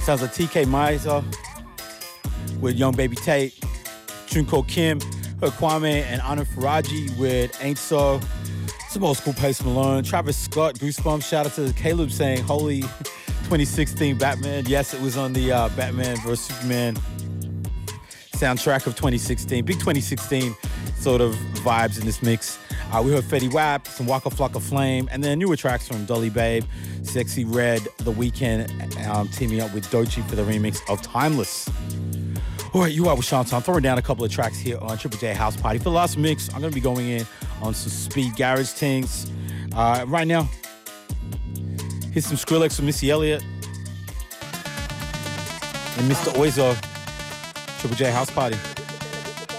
Sounds like TK Miser with Young Baby Tate, Junko Kim, Her Kwame, and Anna Faraji with Ain't So. Some old school Post Malone. Travis Scott, Goosebumps. Shout out to Caleb saying, holy 2016 Batman. Yes, it was on the Batman vs. Superman soundtrack of 2016. Big 2016 sort of vibes in this mix. We heard Fetty Wap, some Waka Flocka Flame, and then newer tracks from Dolly Babe, Sexy Red, The Weeknd, teaming up with Doechii for the remix of Timeless. All right, you are with Shantan. I'm throwing down a couple of tracks here on Triple J House Party. For the last mix, I'm going to be going in on some speed garage things. Right now, here's some Skrillex from Missy Elliott and Mr. Oizo. Triple J House Party.